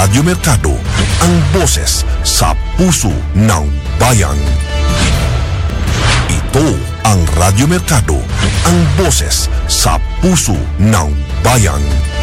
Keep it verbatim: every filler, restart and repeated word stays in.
Radyo Mercado, ang boses sa puso ng bayan. Ito ang Radyo Mercado, ang boses sa puso ng bayan.